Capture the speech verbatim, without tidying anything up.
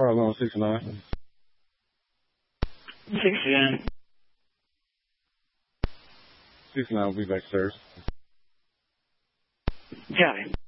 Charlie on six nine. six nine. six nine will be back, sir. Copy.